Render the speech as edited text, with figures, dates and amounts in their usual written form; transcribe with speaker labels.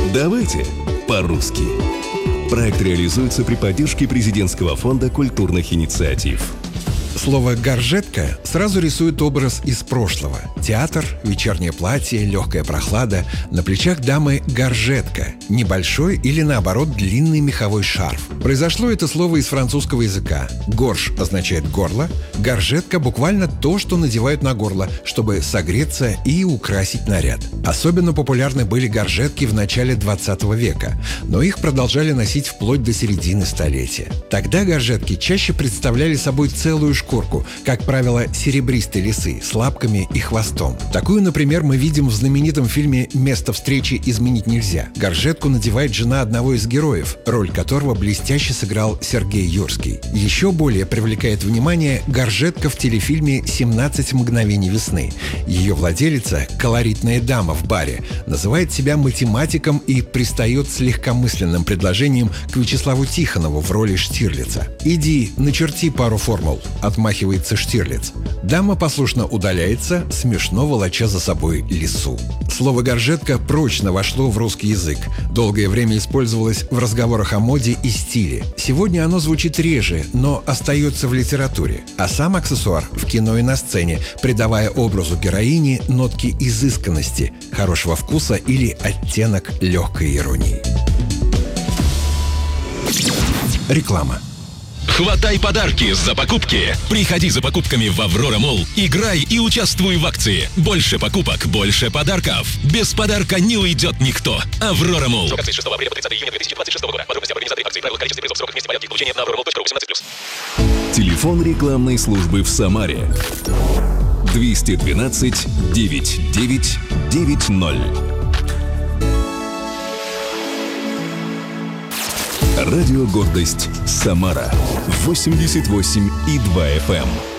Speaker 1: Давайте по-русски. Проект реализуется при поддержке Президентского фонда культурных инициатив.
Speaker 2: Слово «горжетка» сразу рисует образ из прошлого. Театр, вечернее платье, легкая прохлада. На плечах дамы горжетка. Небольшой или, наоборот, длинный меховой шарф. Произошло это слово из французского языка. «Горж» означает «горло». Горжетка буквально то, что надевают на горло, чтобы согреться и украсить наряд. Особенно популярны были горжетки в начале 20 века, но их продолжали носить вплоть до середины столетия. Тогда горжетки чаще представляли собой целую шкурку, как правило, серебристой лисы с лапками и хвостом. Такую, например, мы видим в знаменитом фильме «Место встречи изменить нельзя». Горжетку надевает жена одного из героев, роль которого блестяще сыграл Сергей Юрский. Еще более привлекает внимание горжетка в телефильме «17 мгновений весны». Ее владелица, колоритная дама в баре, называет себя математиком и пристает с легкомысленным предложением к Вячеславу Тихонову в роли Штирлица. «Иди, начерти пару формул», — отмахивается Штирлиц. Дама послушно удаляется, смешно волоча за собой лису. Слово «горжетка» прочно вошло в русский язык. Долгое время использовалось в разговорах о моде и стиле. Сегодня оно звучит реже, но остается в литературе. А сам аксессуар в кино и на сцене, придавая образу героини нотки изысканности, хорошего вкуса или оттенок легкой иронии. Реклама.
Speaker 3: Хватай подарки за покупки. Приходи за покупками в Аврора Молл. Играй и участвуй в акции. Больше покупок, больше подарков. Без подарка не уйдет никто. Аврора Молл. Срок акции с 6 апреля по 30 июня 2026 года. Подробности об организации акции, правила, количество призов, срок вместе порядки получения на auroramall.ru 18+.
Speaker 1: Телефон рекламной службы в Самаре. 212 9990. Радио «Гордость» Самара. 88,2 FM.